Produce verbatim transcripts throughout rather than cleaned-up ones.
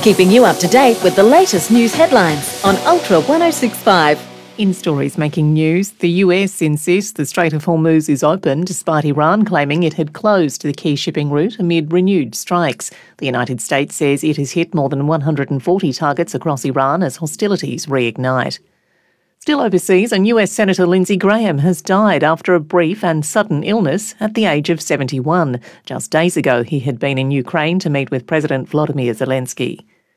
keeping you up to date with the latest news headlines on Ultra one oh six point five. In stories making news, the U S insists the Strait of Hormuz is open despite Iran claiming it had closed the key shipping route amid renewed strikes. The United States says it has hit more than one hundred forty targets across Iran as hostilities reignite. Still overseas, and U S Senator Lindsey Graham has died after a brief and sudden illness at the age of seventy-one. Just days ago, he had been in Ukraine to meet with President Volodymyr Zelensky.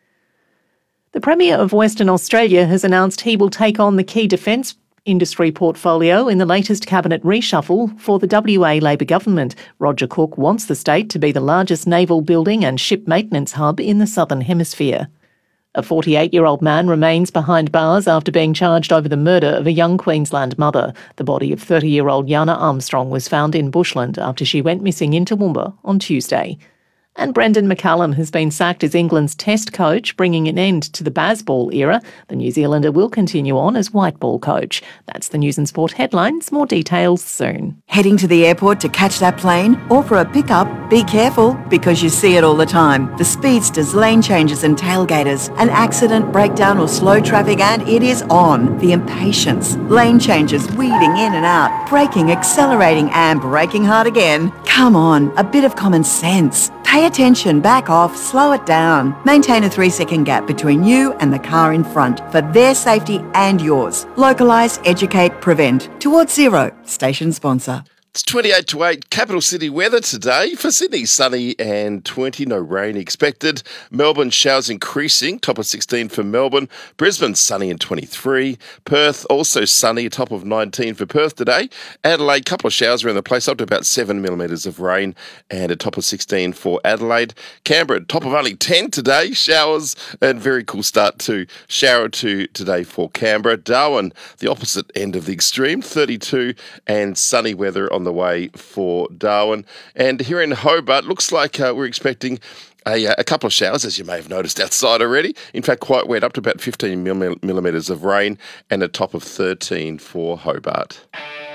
The Premier of Western Australia has announced he will take on the key defence industry portfolio in the latest cabinet reshuffle for the W A Labor government. Roger Cook wants the state to be the largest naval building and ship maintenance hub in the Southern Hemisphere. A forty-eight-year-old man remains behind bars after being charged over the murder of a young Queensland mother. The body of thirty-year-old Yana Armstrong was found in bushland after she went missing in Toowoomba on Tuesday. And Brendan McCullum has been sacked as England's test coach, bringing an end to the Bazball era. The New Zealander will continue on as white ball coach. That's the News and Sport headlines. More details soon. Heading to the airport to catch that plane or for a pickup? Be careful, because you see it all the time. The speedsters, lane changes and tailgaters. An accident, breakdown or slow traffic and it is on. The impatience. Lane changes, weaving in and out. Braking, accelerating and braking hard again. Come on, a bit of common sense. Pay attention, back off, slow it down. Maintain a three-second gap between you and the car in front for their safety and yours. Localise, educate, prevent. Towards Zero, station sponsor. It's twenty-eight to eight, capital city weather today. For Sydney, sunny and twenty, no rain expected. Melbourne, showers increasing, top of sixteen for Melbourne. Brisbane, sunny and twenty-three. Perth, also sunny, top of nineteen for Perth today. Adelaide, couple of showers around the place, up to about seven millimetres of rain, and a top of sixteen for Adelaide. Canberra, top of only ten today, showers, and very cool start to shower to today for Canberra. Darwin, the opposite end of the extreme, thirty-two, and sunny weather on the way for Darwin. And here in Hobart, looks like uh, we're expecting a, a couple of showers, as you may have noticed outside already. In fact, quite wet, up to about fifteen millimetres of rain and a top of thirteen for Hobart.